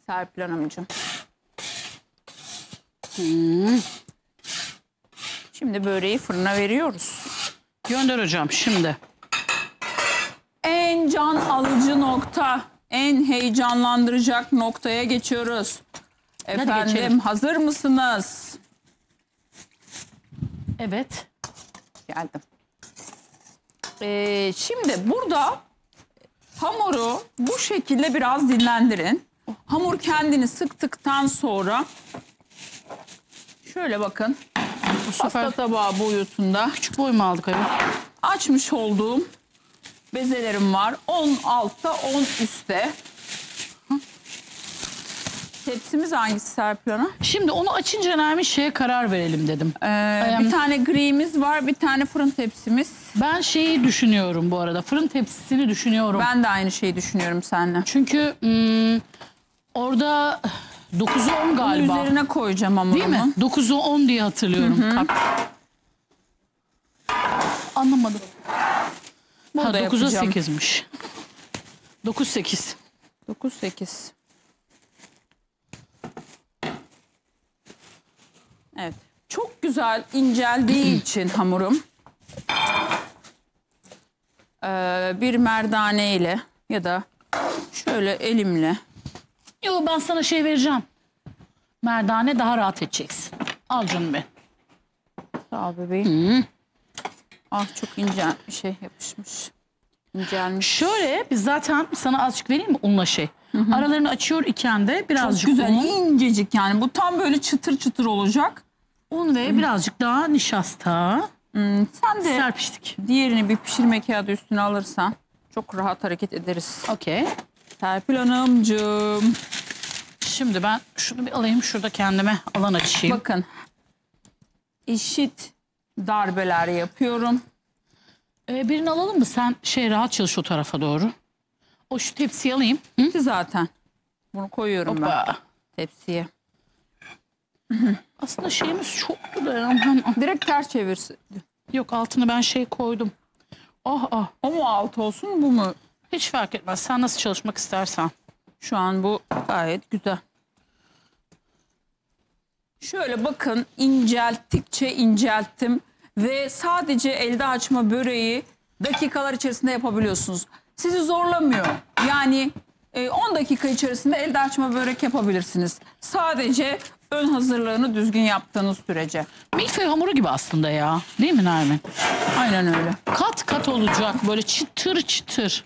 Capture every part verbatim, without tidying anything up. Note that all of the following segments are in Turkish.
Serpil Hanımcığım. Hmm. Şimdi böreği fırına veriyoruz. Gönder hocam şimdi. En can alıcı nokta, en heyecanlandıracak noktaya geçiyoruz. Efendim geçelim. hazır mısınız? Evet. Geldim. Ee, şimdi burada hamuru bu şekilde biraz dinlendirin. Hamur kendini sıktıktan sonra şöyle bakın. Bu sefer Pasta tabağı boyutunda küçük boy mu aldık ayol? açmış olduğum bezelerim var. on altta on üstte. Tepsimiz hangisi Serpil Hanım? Şimdi onu açınca Nermin şeye karar verelim dedim. Ee, bir tane gri'miz var, bir tane fırın tepsimiz. Ben şeyi düşünüyorum bu arada. Fırın tepsisini düşünüyorum. Ben de aynı şeyi düşünüyorum seninle. Çünkü hmm, orada dokuzu on galiba. Bunun üzerine koyacağım hamurumu. Değil mi? dokuzu on diye hatırlıyorum. Kat. Anlamadım. Burada Ha, dokuza yapacağım. sekizmiş. dokuz sekiz. dokuz sekiz. Evet. Çok güzel inceldiği için hamurum ee, bir merdane ile ya da şöyle elimle. Yo, ben sana şey vereceğim. Merdane daha rahat edeceksin. Al canım benim. Sağ ol bebeğim. Ah çok ince bir şey yapışmış. İncelmiş. Şöyle biz zaten sana azıcık vereyim mi unla şey. Aralarını açıyor iken de Çok birazcık güzel, un, incecik yani. Bu tam böyle çıtır çıtır olacak. un ve birazcık daha nişasta Hmm, sen de serpiştik. diğerini bir pişirme kağıdı üstüne alırsan çok rahat hareket ederiz. Okey. Serpil Hanımcığım. Şimdi ben şunu bir alayım, şurada kendime alan açayım. Bakın. Eşit darbeler yapıyorum. Ee, birini alalım mı? Sen şey rahat çalış o tarafa doğru. O şu tepsiyi alayım. Hı? Bitti zaten. Bunu koyuyorum ben Hoppa. tepsiye. Aslında şeyimiz çok güzel. Direkt ters çevirsin. Yok, altını ben şey koydum. Oh oh. O mu alt olsun bu mu? Hiç fark etmez. Sen nasıl çalışmak istersen. Şu an bu gayet güzel. Şöyle bakın, incelttikçe incelttim ve sadece elde açma böreği dakikalar içerisinde yapabiliyorsunuz. Sizi zorlamıyor. Yani e, on dakika içerisinde elde açma börek yapabilirsiniz. Sadece ön hazırlığını düzgün yaptığınız sürece. Milföy hamuru gibi aslında ya. Değil mi Nermin? Aynen öyle. Kat kat olacak. Böyle çıtır çıtır.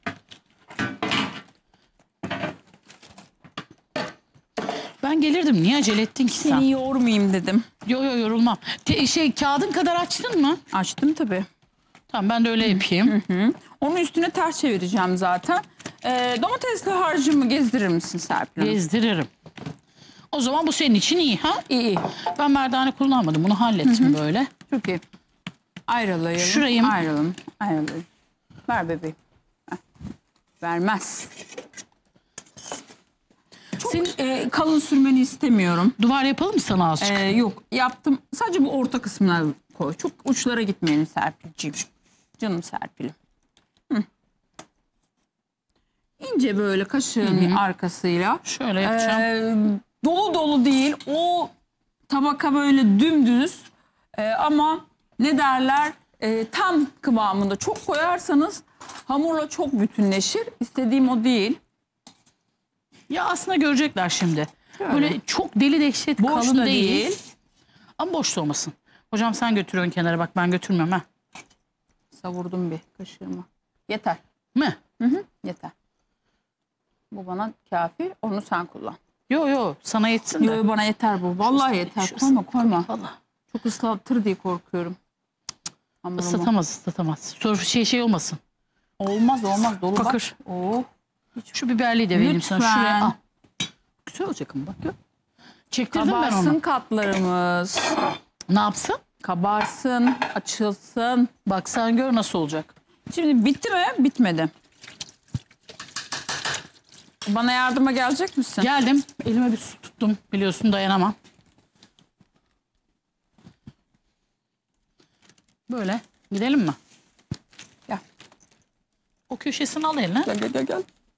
Ben gelirdim. Niye acele ettin ki sen? Seni yormayayım dedim. Yo yo, yorulmam. Te- şey kağıdın kadar açtın mı? Açtım tabii. Tamam, ben de öyle yapayım. Hı. Onun üstüne ters çevireceğim zaten. E, domatesli harcımı gezdirir misin Serpil Hanım? Gezdiririm. O zaman bu senin için iyi ha? İyi iyi. Ben merdane kullanmadım. Bunu hallettim böyle. Çok iyi. Ayrılayalım. Şurayı mı? Ayrılalım. Ayrılalım. Ver bebeğim. Heh. Vermez. Çok Senin e, kalın sürmeni istemiyorum. duvar yapalım mı sana azıcık? E, yok yaptım. Sadece bu orta kısmına koy. Çok uçlara gitmeyelim Serpil'ciğim. Canım Serpil'im. Hı. İnce böyle kaşığın arkasıyla. Şöyle yapacağım. Ee, dolu dolu değil. O tabaka böyle dümdüz. Ee, ama ne derler? Ee, tam kıvamında. Çok koyarsanız hamurla çok bütünleşir. İstediğim o değil. Ya aslında görecekler şimdi. Şöyle. Böyle çok deli dehşet Boş kalın da değil. değil. Ama boş da olmasın. Hocam sen götür ön kenara, bak ben götürmem ha. Savurdum bir kaşığımı. Yeter. Mi? Hı hı, yeter. Bu bana kafi. Onu sen kullan. Yo yo, sana yetsin de. Yo, bana yeter bu. Vallahi yeter. şurası. Koyma koyma. Vallahi. Çok ıslatır diye korkuyorum. Hamurumu. Islatamaz ıslatamaz. Sonra şey şey olmasın. Olmaz olmaz. Dolu bak. Bakır. Oh. Şu biberliği de vereyim sana. Lütfen. Şuraya al. Güzel olacak ama bak ya. Çektirdim ben Kabarsın onu. katlarımız. Ne yapsın? Kabarsın, açılsın. Bak sen gör nasıl olacak. Şimdi bitti mi? Bitmedi. Bana yardıma gelecek misin? Geldim. Elime bir su tuttum. Biliyorsun dayanamam. Böyle. Gidelim mi? Gel. O köşesini al eline. Gel gel gel. gel.